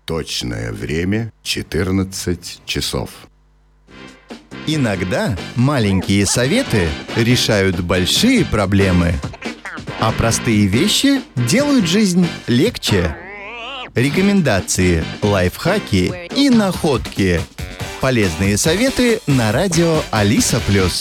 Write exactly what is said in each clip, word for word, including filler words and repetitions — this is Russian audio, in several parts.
Точное время четырнадцать часов. Иногда маленькие советы решают большие проблемы, а простые вещи делают жизнь легче. Рекомендации, лайфхаки и находки. Полезные советы на радио Алиса Плюс.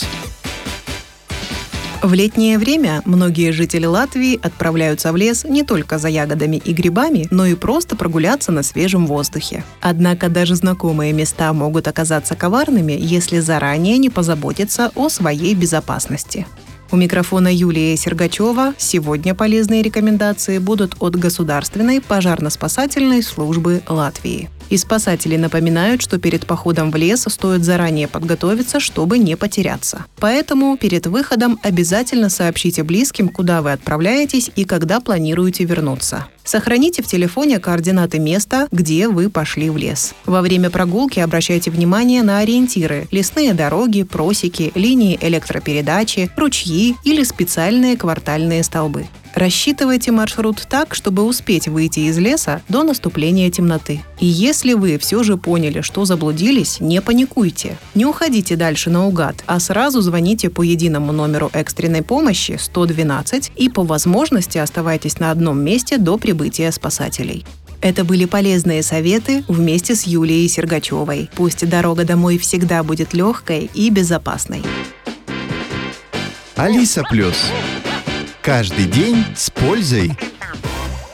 В летнее время многие жители Латвии отправляются в лес не только за ягодами и грибами, но и просто прогуляться на свежем воздухе. Однако даже знакомые места могут оказаться коварными, если заранее не позаботиться о своей безопасности. У микрофона Юлия Сергачева. Сегодня полезные рекомендации будут от Государственной пожарно-спасательной службы Латвии. И спасатели напоминают, что перед походом в лес стоит заранее подготовиться, чтобы не потеряться. Поэтому перед выходом обязательно сообщите близким, куда вы отправляетесь и когда планируете вернуться. Сохраните в телефоне координаты места, где вы пошли в лес. Во время прогулки обращайте внимание на ориентиры – лесные дороги, просеки, линии электропередачи, ручьи или специальные квартальные столбы. Рассчитывайте маршрут так, чтобы успеть выйти из леса до наступления темноты. И если вы все же поняли, что заблудились, не паникуйте. Не уходите дальше наугад, а сразу звоните по единому номеру экстренной помощи сто двенадцать и по возможности оставайтесь на одном месте до прибытия спасателей. Это были полезные советы вместе с Юлией Сергачевой. Пусть дорога домой всегда будет легкой и безопасной. Алиса Плюс. Каждый день с пользой.